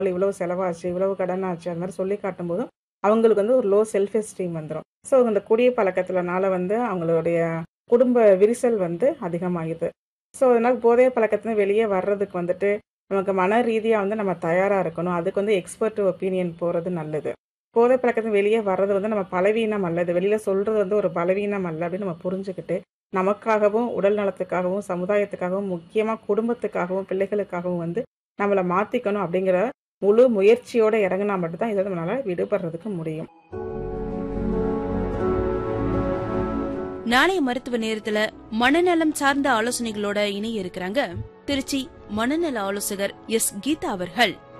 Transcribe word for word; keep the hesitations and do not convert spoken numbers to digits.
இவ்வளவு செலவாச்சு, இவ்வளவு கடன் ஆச்சு அது மாரி சொல்லி காட்டும்போதும், அவங்களுக்கு வந்து ஒரு லோ செல்ஃப் எஸ்டீம் வந்துரும். ஸோ இந்த குடிய பழக்கத்துலனால வந்து அவங்களுடைய குடும்ப விரிசல் வந்து அதிகமாகுது. ஸோ அதனால போதை பழக்கத்துல வெளியே வர்றதுக்கு வந்துட்டு, நமக்கு மன ரீதியா வந்து நம்ம தயாரா இருக்கணும். அதுக்கு வந்து எக்ஸ்பர்ட் ஒப்பீனியன் போறது நல்லது. போதை பழக்கத்துல வெளியே வர்றது வந்து நம்ம பலவீனம் அல்ல. இது வெளியில சொல்றது வந்து ஒரு பலவீனம் அல்ல அப்படின்னு நம்ம புரிஞ்சுகிட்டு, நமக்காகவும், உடல் நலத்துக்காகவும், சமுதாயத்துக்காகவும், முக்கியமா குடும்பத்துக்காகவும், பிள்ளைகளுக்காகவும் வந்து நம்மள மாத்திக்கணும் அப்படிங்கிற முழு முயற்சியோட இறங்குனா மட்டும் தான் இதில நம்மளால விடுபடுறதுக்கு முடியும். நாளைய மருத்துவ நேரத்துல மனநலம் சார்ந்த ஆலோசனைகளோட இணைய இருக்கிறாங்க திருச்சி மனநல ஆலோசகர் எஸ் கீதா அவர்கள்.